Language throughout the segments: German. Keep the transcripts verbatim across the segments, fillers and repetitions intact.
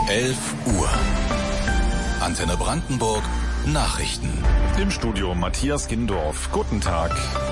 elf Uhr. Antenne Brandenburg Nachrichten. Im Studio Matthias Gindorf. Guten Tag.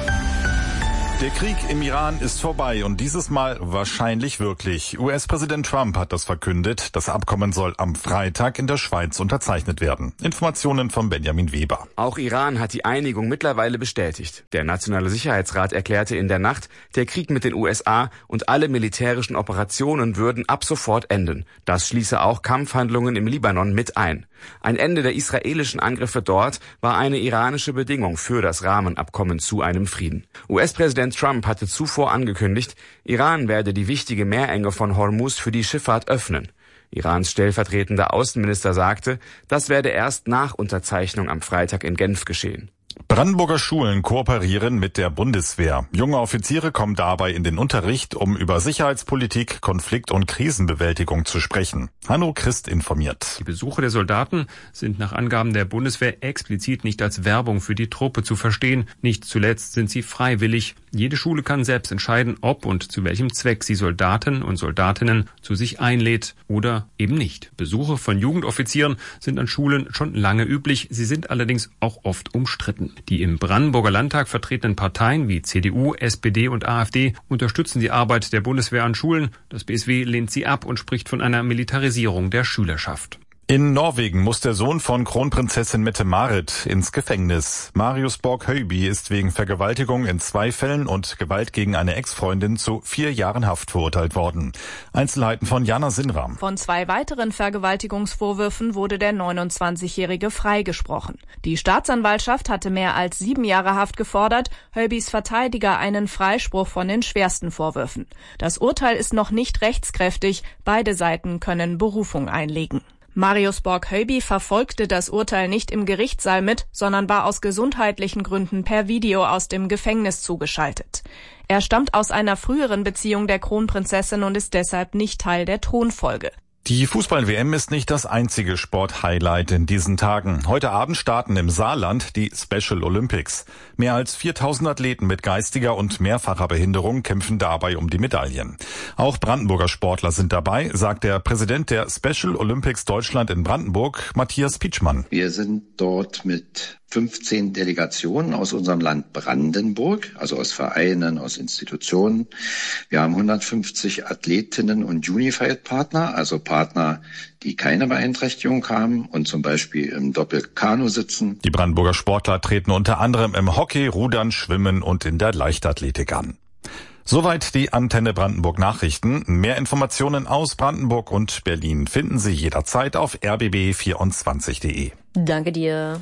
Der Krieg im Iran ist vorbei und dieses Mal wahrscheinlich wirklich. U S-Präsident Trump hat das verkündet. Das Abkommen soll am Freitag in der Schweiz unterzeichnet werden. Informationen von Benjamin Weber. Auch Iran hat die Einigung mittlerweile bestätigt. Der Nationale Sicherheitsrat erklärte in der Nacht, der Krieg mit den U S A und alle militärischen Operationen würden ab sofort enden. Das schließe auch Kampfhandlungen im Libanon mit ein. Ein Ende der israelischen Angriffe dort war eine iranische Bedingung für das Rahmenabkommen zu einem Frieden. U S-Präsident Trump hatte zuvor angekündigt, Iran werde die wichtige Meerenge von Hormuz für die Schifffahrt öffnen. Irans stellvertretender Außenminister sagte, das werde erst nach Unterzeichnung am Freitag in Genf geschehen. Brandenburger Schulen kooperieren mit der Bundeswehr. Junge Offiziere kommen dabei in den Unterricht, um über Sicherheitspolitik, Konflikt- und Krisenbewältigung zu sprechen. Hanno Christ informiert. Die Besuche der Soldaten sind nach Angaben der Bundeswehr explizit nicht als Werbung für die Truppe zu verstehen. Nicht zuletzt sind sie freiwillig. Jede Schule kann selbst entscheiden, ob und zu welchem Zweck sie Soldaten und Soldatinnen zu sich einlädt oder eben nicht. Besuche von Jugendoffizieren sind an Schulen schon lange üblich. Sie sind allerdings auch oft umstritten. Die im Brandenburger Landtag vertretenen Parteien wie C D U, S P D und AfD unterstützen die Arbeit der Bundeswehr an Schulen. Das B S W lehnt sie ab und spricht von einer Militarisierung der Schülerschaft. In Norwegen muss der Sohn von Kronprinzessin Mette-Marit ins Gefängnis. Marius Borg-Høiby ist wegen Vergewaltigung in zwei Fällen und Gewalt gegen eine Ex-Freundin zu vier Jahren Haft verurteilt worden. Einzelheiten von Jana Sinram. Von zwei weiteren Vergewaltigungsvorwürfen wurde der neunundzwanzigjährige freigesprochen. Die Staatsanwaltschaft hatte mehr als sieben Jahre Haft gefordert, Høibys Verteidiger einen Freispruch von den schwersten Vorwürfen. Das Urteil ist noch nicht rechtskräftig, beide Seiten können Berufung einlegen. Marius Borg-Høiby verfolgte das Urteil nicht im Gerichtssaal mit, sondern war aus gesundheitlichen Gründen per Video aus dem Gefängnis zugeschaltet. Er stammt aus einer früheren Beziehung der Kronprinzessin und ist deshalb nicht Teil der Thronfolge. Die Fußball-W M ist nicht das einzige Sport-Highlight in diesen Tagen. Heute Abend starten im Saarland die Special Olympics. Mehr als viertausend Athleten mit geistiger und mehrfacher Behinderung kämpfen dabei um die Medaillen. Auch Brandenburger Sportler sind dabei, sagt der Präsident der Special Olympics Deutschland in Brandenburg, Matthias Pietschmann. Wir sind dort mit fünfzehn Delegationen aus unserem Land Brandenburg, also aus Vereinen, aus Institutionen. Wir haben hundertfünfzig Athletinnen und Unified-Partner, also Partner, die keine Beeinträchtigung haben und zum Beispiel im Doppelkanu sitzen. Die Brandenburger Sportler treten unter anderem im Hockey, Rudern, Schwimmen und in der Leichtathletik an. Soweit die Antenne Brandenburg Nachrichten. Mehr Informationen aus Brandenburg und Berlin finden Sie jederzeit auf r b b vierundzwanzig punkt de. Danke dir.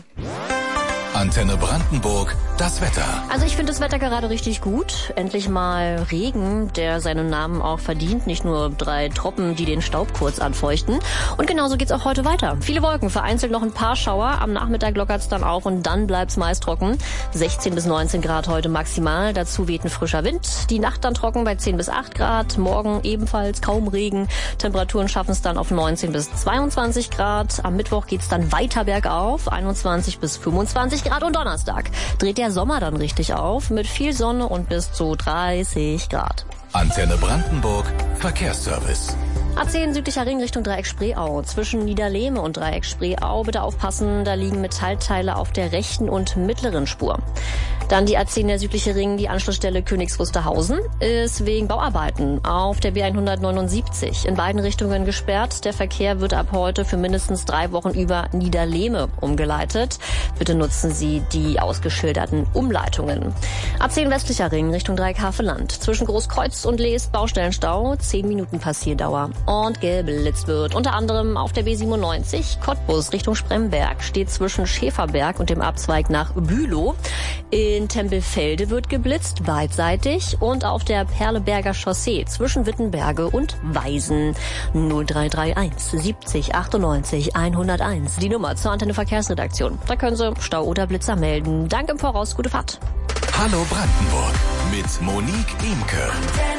Antenne Brandenburg, das Wetter. Also ich finde das Wetter gerade richtig gut. Endlich mal Regen, der seinen Namen auch verdient. Nicht nur drei Tropfen, die den Staub kurz anfeuchten. Und genauso geht's auch heute weiter. Viele Wolken, vereinzelt noch ein paar Schauer. Am Nachmittag lockert's dann auf und dann bleibt's meist trocken. sechzehn bis neunzehn Grad heute maximal. Dazu weht ein frischer Wind. Die Nacht dann trocken bei zehn bis acht Grad. Morgen ebenfalls kaum Regen. Temperaturen schaffen es dann auf neunzehn bis zweiundzwanzig Grad. Am Mittwoch geht's dann weiter bergauf. einundzwanzig bis fünfundzwanzig Grad. Und Donnerstag dreht der Sommer dann richtig auf mit viel Sonne und bis zu dreißig Grad. Antenne Brandenburg Verkehrsservice. A zehn südlicher Ring Richtung Dreieck Spreeau. Zwischen Niederlehme und Dreieck Spreeau bitte aufpassen, da liegen Metallteile auf der rechten und mittleren Spur. Dann die A zehn der südliche Ring, die Anschlussstelle Königs Wusterhausen, ist wegen Bauarbeiten auf der B hundertneunundsiebzig in beiden Richtungen gesperrt. Der Verkehr wird ab heute für mindestens drei Wochen über Niederlehme umgeleitet. Bitte nutzen Sie die ausgeschilderten Umleitungen. A zehn westlicher Ring Richtung Dreieck Havelland. Zwischen Großkreuz und Leest Baustellenstau, zehn Minuten Passierdauer. Und geblitzt wird unter anderem auf der B siebenundneunzig Cottbus Richtung Spremberg, steht zwischen Schäferberg und dem Abzweig nach Bülow. In Tempelfelde wird geblitzt, beidseitig, und auf der Perleberger Chaussee zwischen Wittenberge und Weisen. null drei drei eins siebzig achtundneunzig hunderteins, die Nummer zur Antenne Verkehrsredaktion. Da können Sie Stau oder Blitzer melden. Danke im Voraus, gute Fahrt. Hallo Brandenburg mit Monique Imke.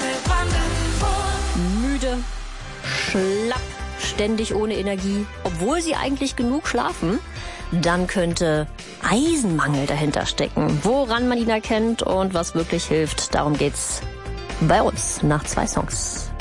Müde, schlapp, ständig ohne Energie, obwohl Sie eigentlich genug schlafen? Dann könnte Eisenmangel dahinter stecken. Woran man ihn erkennt und was wirklich hilft, darum geht's bei uns nach zwei Songs.